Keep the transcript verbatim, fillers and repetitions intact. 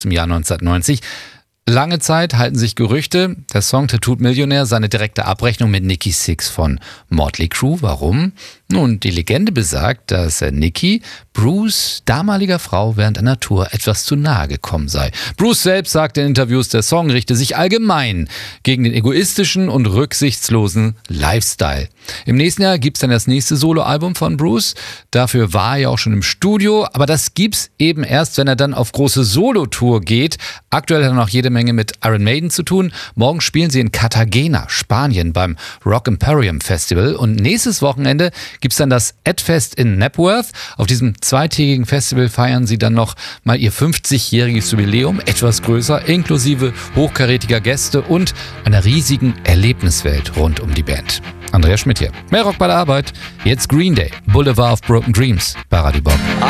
im Jahr neunzehnhundertneunzig. Lange Zeit halten sich Gerüchte, der Song Tattooed Millionaire sei eine direkte Abrechnung mit Nikki Sixx von Motley Crue. Warum? Nun, die Legende besagt, dass Nikki Bruce' damaliger Frau während einer Tour etwas zu nahe gekommen sei. Bruce selbst sagte in Interviews, der Song richte sich allgemein gegen den egoistischen und rücksichtslosen Lifestyle. Im nächsten Jahr gibt's dann das nächste Soloalbum von Bruce. Dafür war er ja auch schon im Studio, aber das gibt's eben erst, wenn er dann auf große Solo-Tour geht. Aktuell hat er noch jede Menge mit Iron Maiden zu tun. Morgen spielen sie in Cartagena, Spanien, beim Rock Imperium Festival. Und nächstes Wochenende gibt's dann das Edfest in Knebworth. Auf diesem zweitägigen Festival feiern sie dann noch mal ihr fünfzigjähriges Jubiläum, etwas größer, inklusive hochkarätiger Gäste und einer riesigen Erlebniswelt rund um die Band. Andreas Schmidt hier. Mehr Rock bei der Arbeit. Jetzt Green Day, Boulevard of Broken Dreams bei Radio Bob.